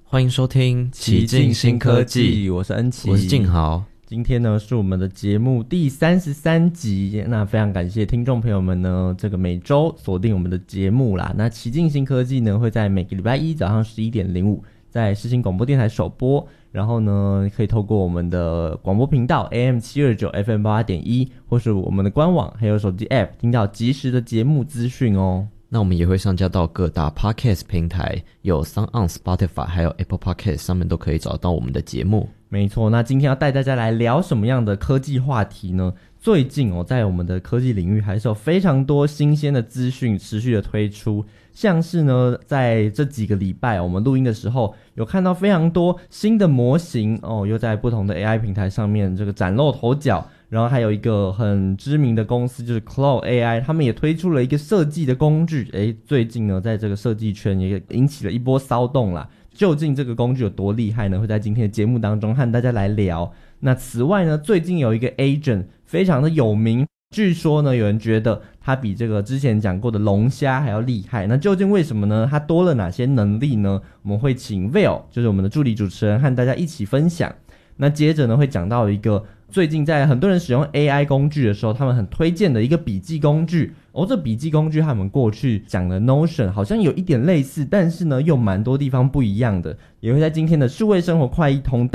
欢迎收听奇境新科技， 我是恩奇， 我是静豪。 今天呢是我们的节目第33集，那非常感谢听众朋友们呢，这个每周锁定我们的节目啦。那奇境新科技呢会在每个礼拜一早上11:05在世新广播电台首播，然后呢可以透过我们的广播频道 AM729 FM88.1 或是我们的官网还有手机 App 听到即时的节目资讯哦。 那我们也会上架到各大 Podcast 平台，有 SoundOn、Spotify 还有 Apple Podcast 上面都可以找到我们的节目。 没错，那今天要带大家来聊什么样的科技话题呢？最近在我们的科技领域还是有非常多新鲜的资讯持续的推出，像是呢在这几个礼拜我们录音的时候有看到非常多新的模型又在不同的 AI 平台上面这个崭露头角。然后还有一个很知名的公司就是 Claude AI， 他们也推出了一个设计的工具，最近呢在这个设计圈也引起了一波骚动啦。究竟这个工具有多厉害呢？会在今天的节目当中和大家来聊。那此外呢，最近有一个 agent 非常的有名，据说呢有人觉得它比这个之前讲过的龙虾还要厉害。那究竟为什么呢？它多了哪些能力呢？我们会请 Will 就是我们的助理主持人和大家一起分享。那接着呢会讲到一个最近在很多人使用 AI 工具的时候他们很推荐的一个笔记工具这笔记工具和我们过去讲的 Notion 好像有一点类似，但是呢又蛮多地方不一样的，也会在今天的数位生活快易通